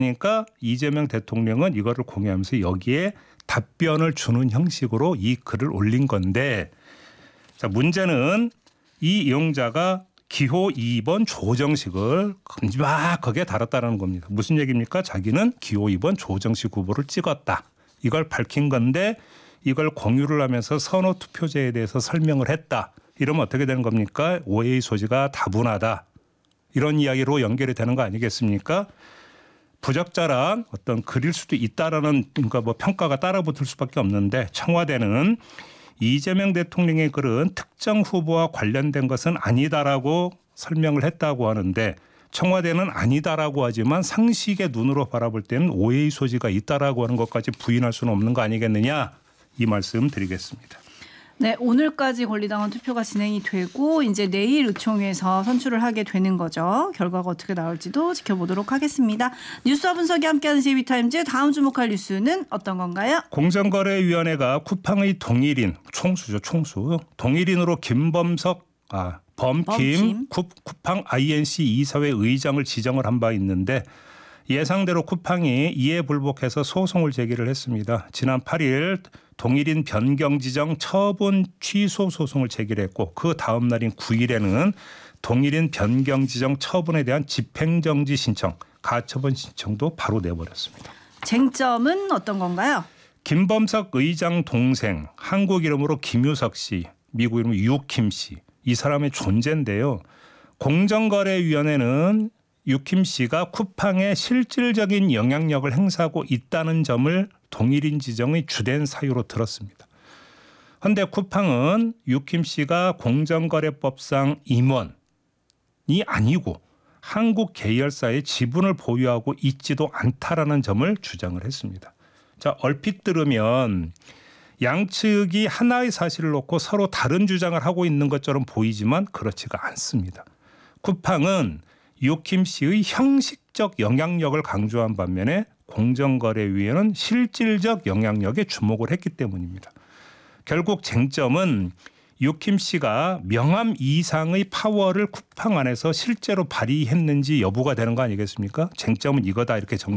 그러니까 이재명 대통령은 이거를 공유하면서 여기에 답변을 주는 형식으로 이 글을 올린 건데, 자, 문제는 이 이용자가 기호 2번 조정식을 큼지막하게 달았다는 겁니다. 무슨 얘기입니까? 자기는 기호 2번 조정식 후보를 찍었다. 이걸 밝힌 건데 이걸 공유를 하면서 선호 투표제에 대해서 설명을 했다. 이러면 어떻게 되는 겁니까? 오해의 소지가 다분하다. 이런 이야기로 연결이 되는 거 아니겠습니까? 부적절한 어떤 글일 수도 있다라는 그러니까 뭐 평가가 따라붙을 수밖에 없는데, 청와대는 이재명 대통령의 글은 특정 후보와 관련된 것은 아니다라고 설명을 했다고 하는데, 청와대는 아니다라고 하지만 상식의 눈으로 바라볼 때는 오해의 소지가 있다라고 하는 것까지 부인할 수는 없는 거 아니겠느냐, 이 말씀 드리겠습니다. 네, 오늘까지 권리당원 투표가 진행이 되고 이제 내일 의총에서 선출을 하게 되는 거죠. 결과가 어떻게 나올지도 지켜보도록 하겠습니다. 뉴스와 분석이 함께하는 JB타임즈, 다음 주목할 뉴스는 어떤 건가요? 공정거래위원회가 쿠팡의 동일인, 총수죠, 총수. 동일인으로 범킴 쿠팡 INC 이사회 의장을 지정을 한 바 있는데, 예상대로 쿠팡이 이에 불복해서 소송을 제기를 했습니다. 지난 8일 동일인 변경 지정 처분 취소 소송을 제기했고, 그 다음 날인 9일에는 동일인 변경 지정 처분에 대한 집행정지 신청, 가처분 신청도 바로 내버렸습니다. 쟁점은 어떤 건가요? 김범석 의장 동생, 한국 이름으로 김유석 씨, 미국 이름으로 유킴 씨, 이 사람의 존재인데요. 공정거래위원회는 유킴 씨가 쿠팡에 실질적인 영향력을 행사하고 있다는 점을 동일인 지정의 주된 사유로 들었습니다. 그런데 쿠팡은 유킴 씨가 공정거래법상 임원이 아니고 한국 계열사의 지분을 보유하고 있지도 않다라는 점을 주장을 했습니다. 자, 얼핏 들으면 양측이 하나의 사실을 놓고 서로 다른 주장을 하고 있는 것처럼 보이지만 그렇지가 않습니다. 쿠팡은 유킴 씨의 형식적 영향력을 강조한 반면에 공정거래위원회는 실질적 영향력에 주목을 했기 때문입니다. 결국 쟁점은 유킴 씨가 명함 이상의 파워를 쿠팡 안에서 실제로 발휘했는지 여부가 되는 거 아니겠습니까? 쟁점은 이거다, 이렇게